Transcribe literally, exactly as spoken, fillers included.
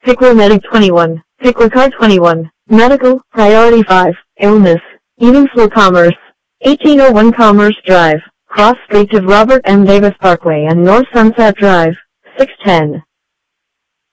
Pickler Medic twenty-one, Pickler Car twenty-one, Medical, Priority five, Illness, Even Flow Commerce, eighteen oh one Commerce Drive, Cross Street of Robert M. Davis Parkway and North Sunset Drive, six ten.